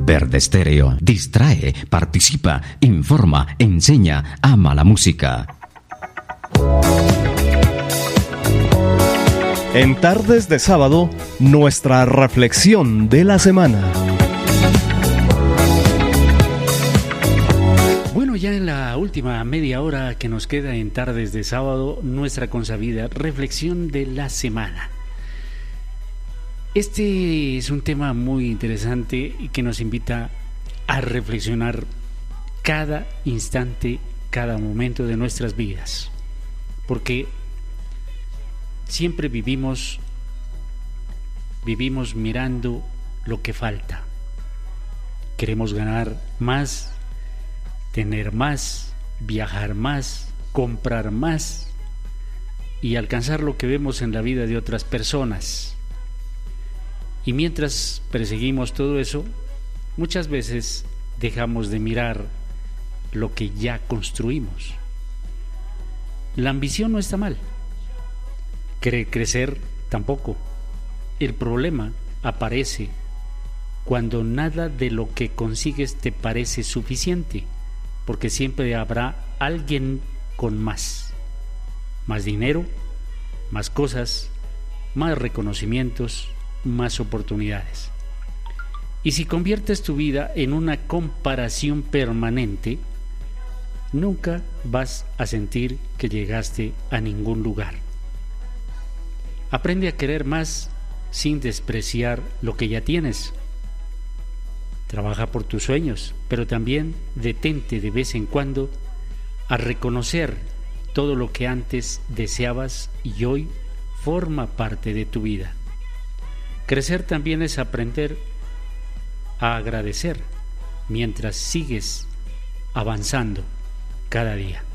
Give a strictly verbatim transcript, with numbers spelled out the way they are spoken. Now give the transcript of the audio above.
Verde Estéreo. Distrae, participa, informa, enseña, ama la música. En Tardes de Sábado, nuestra reflexión de la semana. Bueno, ya en la última media hora que nos queda en Tardes de Sábado, nuestra consabida reflexión de la semana. Este es un tema muy interesante y que nos invita a reflexionar cada instante, cada momento de nuestras vidas, porque siempre vivimos, vivimos mirando lo que falta. Queremos ganar más, tener más, viajar más, comprar más y alcanzar lo que vemos en la vida de otras personas. Y mientras perseguimos todo eso, muchas veces dejamos de mirar lo que ya construimos. La ambición no está mal, querer crecer tampoco. El problema aparece cuando nada de lo que consigues te parece suficiente, porque siempre habrá alguien con más, más dinero, más cosas, más reconocimientos, más oportunidades. Y si conviertes tu vida en una comparación permanente, nunca vas a sentir que llegaste a ningún lugar. Aprende a querer más sin despreciar lo que ya tienes. Trabaja por tus sueños, pero también detente de vez en cuando a reconocer todo lo que antes deseabas y hoy forma parte de tu vida. Crecer también es aprender a agradecer mientras sigues avanzando cada día.